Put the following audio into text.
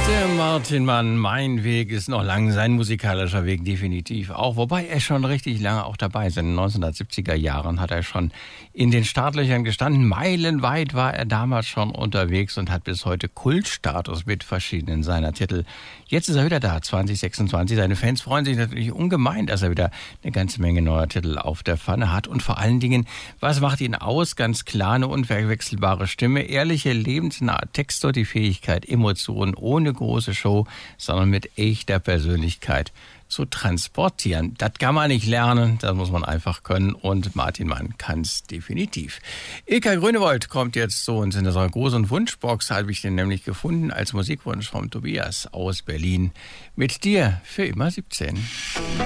Der Martin Mann, mein Weg ist noch lang, sein musikalischer Weg definitiv auch. Wobei er schon richtig lange auch dabei ist. In den 1970er Jahren hat er schon in den Startlöchern gestanden. Meilenweit war er damals schon unterwegs und hat bis heute Kultstatus mit verschiedenen seiner Titel. Jetzt ist er wieder da, 2026. Seine Fans freuen sich natürlich ungemein, dass er wieder eine ganze Menge neuer Titel auf der Pfanne hat. Und vor allen Dingen, was macht ihn aus? Ganz klar, eine unverwechselbare Stimme, ehrliche, lebensnahe Texte, die Fähigkeit, Emotionen ohne große Show, sondern mit echter Persönlichkeit zu transportieren. Das kann man nicht lernen, das muss man einfach können und Martin Mann kann es definitiv. Ilka Grünewold kommt jetzt zu uns in der großen Wunschbox, habe ich den nämlich gefunden als Musikwunsch vom Tobias aus Berlin. Mit dir für immer 17.